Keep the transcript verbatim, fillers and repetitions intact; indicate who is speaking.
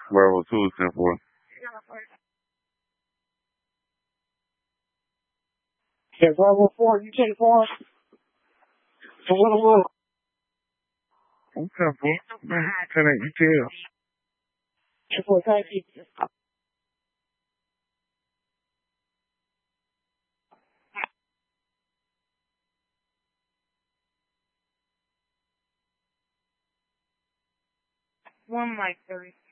Speaker 1: Bravo two, ten four.
Speaker 2: Yeah, Bravo four, you take four. So what will
Speaker 1: I'm ten four. Man, ten eight, you tell.
Speaker 2: ten four, thank you. One like thirty.